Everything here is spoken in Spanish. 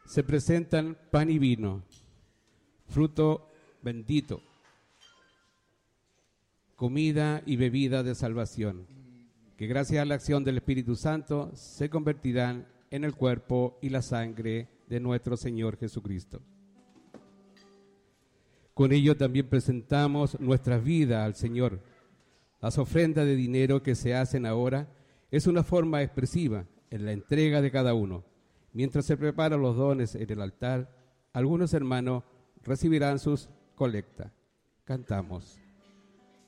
se presentan pan y vino, fruto bendito, comida y bebida de salvación, que gracias a la acción del Espíritu Santo se convertirán en el cuerpo y la sangre de nuestro Señor Jesucristo. Con ello también presentamos nuestras vidas al Señor. Las ofrendas de dinero que se hacen ahora es una forma expresiva en la entrega de cada uno. Mientras se preparan los dones en el altar, algunos hermanos recibirán sus colectas. Cantamos.